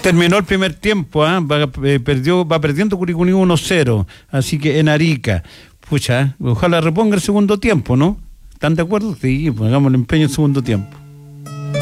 Terminó el primer tiempo, va perdiendo Curicó 1-0, así que en Arica. Pucha, ojalá reponga el segundo tiempo, ¿no? ¿Están de acuerdo? Sí, pues hagamos el empeño en el segundo tiempo.